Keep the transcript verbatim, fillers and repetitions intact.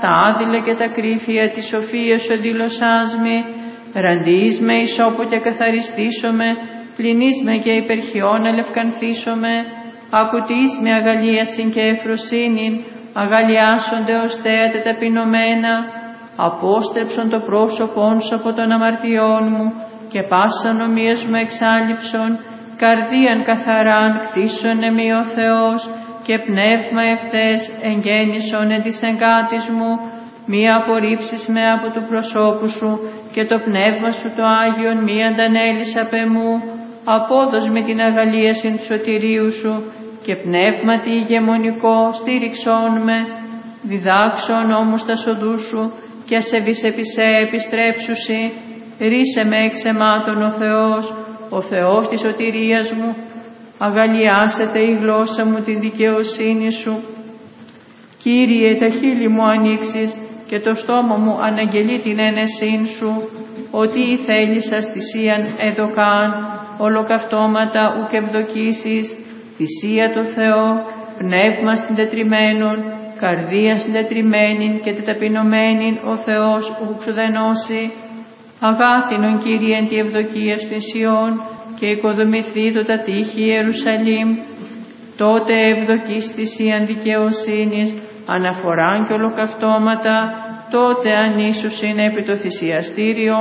τα άδειλα και τα κρύφια της σοφίας σου αντιλωσάς με, ραντείς με ισόπο και καθαριστήσομαι, πλυνείς με και υπερχιών αλευκανθήσομαι, ακουτείς με αγαλίασιν και ευφροσύνην, αγαλιάσονται ως θέατα ταπεινωμένα, απόστρεψον το πρόσωπόν σου από των αμαρτιών μου και πάσα νομίας μου εξάλληψον, καρδίαν καθαράν κτίσον εμεί ο Θεός και πνεύμα ευθές εγγέννησον εν της εγκάτης μου, μη απορρίψεις με από του προσώπου σου και το πνεύμα σου το Άγιον μη αντανέλεις απ' εμού, απόδος με την αγαλίασιν του σωτηρίου σου και πνεύματι ηγεμονικό στήριξόν με, διδάξον όμως τα σοδού σου και ασεβείς επί σε επιστρέψουσι, ρίσε με εξ αιμάτων ο Θεός, ο Θεός της σωτηρίας μου, αγαλιάσετε η γλώσσα μου τη δικαιοσύνη σου. Κύριε, τα χείλη μου ανοίξεις και το στόμα μου αναγγελεί την ένεσήν σου, ότι η θέλησας θυσίαν εδωκάν, ολοκαυτώματα ουκ ευδοκίσεις, θυσία το Θεό, πνεύμα συντετριμένον, καρδία συντετριμένην και τεταπεινωμένην ο Θεός ουκ σου δενώσει. Αγάθινον Κύριε εν τη ευδοκία στην Σιών και οικοδομηθήτω τα τείχη Ιερουσαλήμ, τότε ευδοκείς θυσίαν δικαιοσύνης, αναφοράν και ολοκαυτώματα, τότε ανίσουσιν επί το θυσιαστήριο